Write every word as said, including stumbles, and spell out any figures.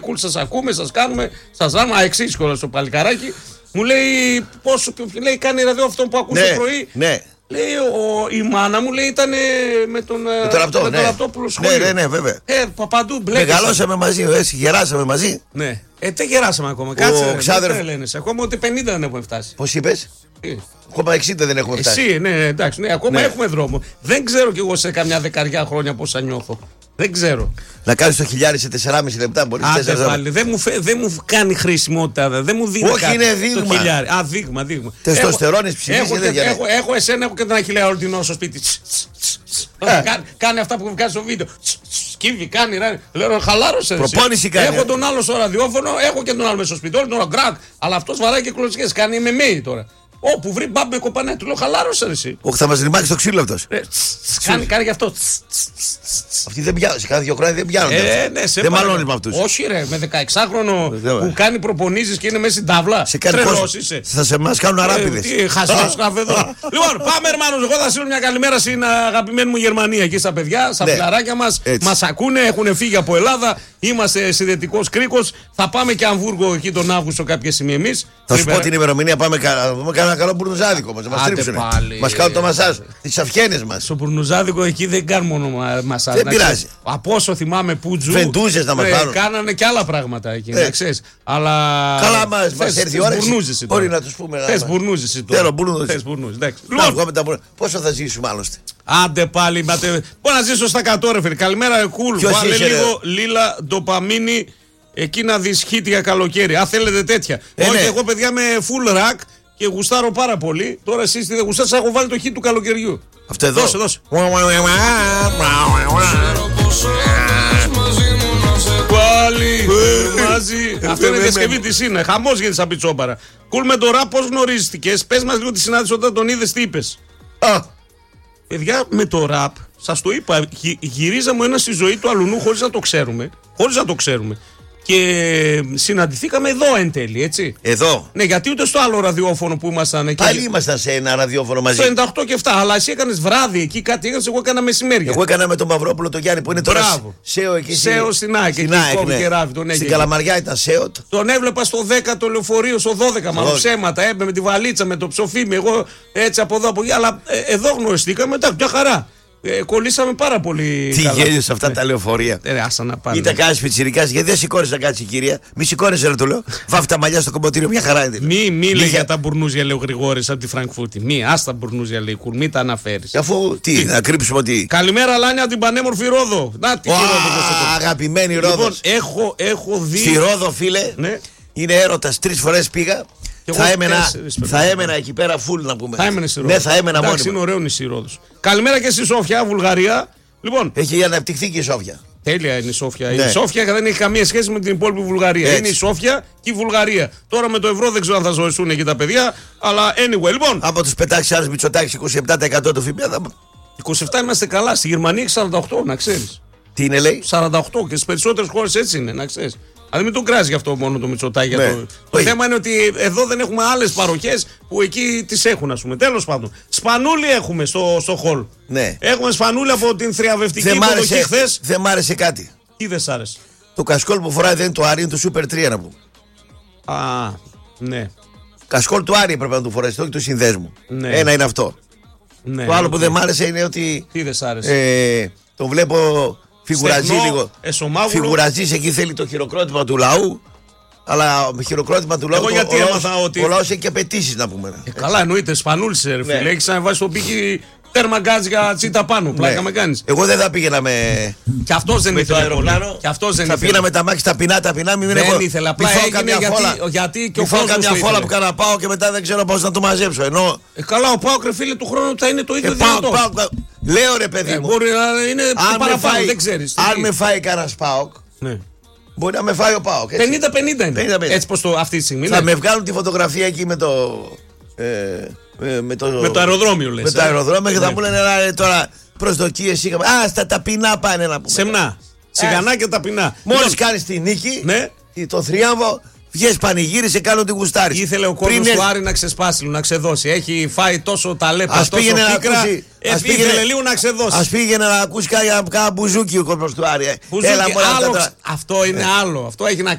Κουλ, σας ακούμε, σας κάνουμε, σας δάμε εξής κιόλας στο παλικαράκι. Μου λέει πόσο, λέει κάνει ραδιό αυτό που ακούσε ναι, το πρωί. Ναι. Λέει ο, η μάνα μου λέει ήταν με τον Ραπτόπουλο ναι. ναι, ναι, ναι, βέβαια. Ε, παντού μπλέκεσαι. Μεγαλώσαμε μαζί, έτσι, γεράσαμε μαζί. Ναι. Ε, δεν γεράσαμε ακόμα. Κάτσε, ο ξάδερφ... δεν λένε. Ακόμα ούτε πενήντα δεν έχουμε φτάσει. Πώς είπες? Ε. Ακόμα εξήντα δεν έχουμε φτάσει. Εσύ, ναι, ναι, εντάξει, ναι, ακόμα ναι. έχουμε δρόμο. Δεν ξέρω κι εγώ σε καμιά δεκαριά χρόνια πόσα νιώθω. Δεν ξέρω. Να κάνεις το χιλιάρι σε τεσσεράμισι λεπτά μπορεί. Άντε πάλι. Δεν μου, φε... δεν μου κάνει χρησιμότητα. Δεν μου δίνει. Όχι, είναι δείγμα. Το χιλιάρι. Α, δείγμα, δείγμα. Τεστοστερόνης ψυχής. Έχω, έχω, έχω, έχω εσένα, έχω και τον Αχιλλέα Ορτινό στο σπίτι. Κάνει αυτά που βγάζει στο βίντεο. Σκύβει, κάνει. Λέω χαλάρωσε. Προπόνηση κάνει. Έχω τον άλλο στο ραδιόφωνο, έχω και τον άλλο μέσα στο σπίτι. Τον γκρακ. Αλλά αυτό βαράει και κλωτσιές. Κάνει εμ εμ έι τώρα. Όπου βρει μπαμπ με κοπανέ, του λέω χαλάρωσε εσύ. Όχι, θα μας ρημάξει το ξύλο αυτός. Κάνει, κάνει γι' αυτό. Αυτοί δεν πιάνουν, σε κάθε δύο χρόνια δεν πιάνουν. Ε, ναι, δεν μαλώνει με αυτούς. Όχι ρε, με δεκαεξάχρονο που κάνει προπονήσεις και είναι μέσα στην ταύλα. Σε κάνει τρελός είσαι. Θα σε εμάς κάνουν αράπηδες. Τι χασός καφεδό. Λοιπόν, πάμε hermanos, εγώ θα στείλω μια καλημέρα στην αγαπημένη μου Γερμανία εκεί στα παιδιά, στα φιλαράκια μας. Μας ακούνε, έχουν φύγει από Ελλάδα. Είμαστε συνδετικός κρίκος. Θα πάμε και Αμβούργο εκεί τον Αύγουστο κάποια στιγμή εμείς. Θα σου πω την ημερομηνία, πάμε ένα καλό μπουρνουζάδικο μας. Μας τρίψουνε. Μας κάνουν το μασάζ. Τις αυχένες μας. Στο μπουρνουζάδικο εκεί δεν κάνουν μόνο μασάζ. Δεν πειράζει. Από όσο θυμάμαι Πούτζου. Βεντούζες να μας πάρουν. Κάνανε και άλλα πράγματα εκεί. Να ξέρεις. Αλλά. Καλά, μας έρθει η ώρα. Μπορεί να τους πούμε. Θες μπουρνούζες τώρα. Θέλω μπουρνούζες. Πόσο θα ζήσουμε άλλωστε. Άντε πάλι. Μπορώ να ζήσω στα εκατό ρε φίλε. Καλημέρα, κουλ. Βάλε λίγο λίλα ντοπαμίνη. Εκεί να δεις χίτη για καλοκαίρι. Αν θέλετε τέτοια. Ε, Όχι, ναι. εγώ παιδιά με full rack και γουστάρω πάρα πολύ. Τώρα εσείς τι δεν γουστάρετε, έχω βάλει το χίτη του καλοκαιριού. Αυτό εδώ. Δώσε, δώσε. Πάλι μαζί. Αυτό είναι η διασκευή της είναι. Χαμός γίνεται σαν πιτσόπαρα. Κουλ με το ραπ, πώς γνωρίστηκες? Πες μας λίγο τη συνάντηση όταν τον είδες, τι είπες? Α, παιδιά, με το ραπ, σας το είπα, γυ, γυρίζαμε ένα στη ζωή του αλουνού χωρίς να το ξέρουμε. Χωρίς να το ξέρουμε. Και συναντηθήκαμε εδώ εν τέλει, έτσι. Εδώ. Ναι, γιατί ούτε στο άλλο ραδιόφωνο που ήμασταν εκεί. Πάλι ήμασταν σε ένα ραδιόφωνο μαζί. Στο ενενήντα οκτώ και επτά. Αλλά εσύ έκανες βράδυ εκεί, κάτι έκανες, εγώ έκανα μεσημέρια. Εγώ έκανα με τον Μαυρόπουλο τον Γιάννη που είναι τώρα. Μπράβο. ΣΕΟ εκεί. ΣΕΟ στην ΑΕΚ. Στην ΑΕΚ. Ναι. Στην Καλαμαριά ήταν ΣΕΟ. Τον έβλεπα στο δέκα το λεωφορείο, στο δώδεκα. Μάλλον ψέματα. Έπαιρνε με τη βαλίτσα, με το ψοφίμι. Εγώ έτσι από εδώ από εκεί. Αλλά ε, εδώ γνωριστήκαμε. Εντάξει, μια χαρά. Ε, κολλήσαμε πάρα πολύ. Τι καλά. γέλιο σε αυτά ναι. τα λεωφορεία. Ε, άσα να πάνε. Ήταν κάτι πιτσιρικάς, γιατί δεν σηκώνεσαι να κάτσει η κυρία. Μη σηκώνεσαι, ρε, του λέω. Βάφει τα μαλλιά στο κομμωτήριο, μια χαρά είναι. Μη μίλε για τα μπουρνούζια, λέει ο Γρηγόρης από τη Φραγκφούρτη. Μη, άστα μπουρνούζια, λέει, κουρ, μη τα αναφέρεις. Αφού τι, τι, να κρύψουμε ότι. Καλημέρα, Λάνια, την πανέμορφη Ρόδο. Να τη Ρόδο. Αγαπημένη Ρόδο. Λοιπόν, έχω, έχω δει. Στη Ρόδο, φίλε, ναι. είναι έρωτας. Τρεις φορές πήγα. Θα έμενα, τέσσερις, θα έμενα εκεί πέρα φουλ να πούμε. Θα έμενε στη Ρόδο. Ναι, θα έμενα μόνο. Είναι ωραίο νησί Ρόδος. Καλημέρα και στη Σόφια, Βουλγαρία. Λοιπόν, έχει αναπτυχθεί και η Σόφια. Τέλεια είναι η Σόφια. Ναι. Η Σόφια δεν έχει καμία σχέση με την υπόλοιπη Βουλγαρία. Έτσι. Είναι η Σόφια και η Βουλγαρία. Τώρα με το ευρώ δεν ξέρω αν θα ζωηθούν εκεί τα παιδιά. Αλλά anyway, λοιπόν. Από τους πετάξει άλλους Μητσοτάκης είκοσι επτά τοις εκατό του ΦΠΑ. είκοσι επτά είμαστε καλά. Στη Γερμανία έχει σαράντα οκτώ, να ξέρεις. Τι είναι, λέει? σαράντα οκτώ και στις περισσότερες χώρες έτσι είναι, να ξέρεις. Αλλά μην τον κράζει γι' αυτό μόνο το Μητσοτάκη. Ναι. Το, το θέμα είναι ότι εδώ δεν έχουμε άλλες παροχές που εκεί τις έχουν, ας πούμε. Τέλος πάντων. Σπανούλι έχουμε στο, στο χολ. Ναι. Έχουμε σπανούλι από την θριαβευτική υποδοχή χθες. Δεν μ' άρεσε κάτι. Τι δεν σ' άρεσε? Το κασκόλ που φοράει δεν είναι το Άρη, είναι το Super τρία να πούμε. Α, ναι. Κασκόλ του Άρη πρέπει να του φορέσει, όχι του συνδέσμου. Ναι. Ένα είναι αυτό. Ναι, το άλλο okay. που δεν μ' άρεσε είναι ότι. Τι δεν σ' άρεσε? Ε, τον βλέπω. Φιγουραζεί λίγο. Φιγουραζεί εκεί, θέλει το χειροκρότημα του λαού. Αλλά με χειροκρότημα του λαού. Εγώ γιατί έμαθα ότι. Ο λαός έχει και απαιτήσεις να πούμε. Ε, καλά, εννοείται. Σπανούλησε, ρε φίλε. Έχει ανεβάσει το πίκι τέρμα γκάζια τσίτα πάνω. Πλάκα ναι. με κάνει. Εγώ δεν θα πήγαινα με. Και αυτό δεν ήθελε. Το αεροπλάνο. Και αυτός δεν θα ήθελε. πήγαινα με τα μάξι ταπεινά, ταπεινά. Μην δεν ήθελα. Απλά έγινε γιατί, γιατί και ο Πάο καμιά φόλα που κάνα πάω και μετά δεν ξέρω πώς να το μαζέψω. Ενώ. Ε, καλά, ο Πάο ρε φίλε του χρόνου θα είναι το ίδιο δυνατό. Λέω ρε παιδί μου. Μπορεί να είναι παραπάνω, δεν ξέρεις. Αν με φάει κανένα Πάοκ. Μπορεί να με φάει ο Πάοκ. πενήντα πενήντα είναι. πενήντα πενήντα. Έτσι πως το αυτή τη στιγμή. Θα με βγάλουν τη φωτογραφία εκεί με το. Ε, ε, με, το με το αεροδρόμιο λες. Με το αεροδρόμιο και θα μου λένε τώρα προσδοκίες είχαμε. Α, στα ταπεινά πάνε να πούμε. Σεμνά. Σιγανά και ταπεινά. Μόλις κάνεις τη νίκη, ναι. το θρίαμβο, Βγες πανηγύρισε, κάνω την γουστάρι. Ήθελε ο κόσμος του Άρη να ξεσπάσει, να ξεδώσει. Έχει φάει τόσο ταλέπα, τόσο πίκρα. Ας ήθελε λίγο να ξεδώσει. Ας πήγαινε να ακούσει κάνα μπουζούκι ο κόσμος του Άρη. Έλα, αυτό είναι άλλο. Αυτό έχει να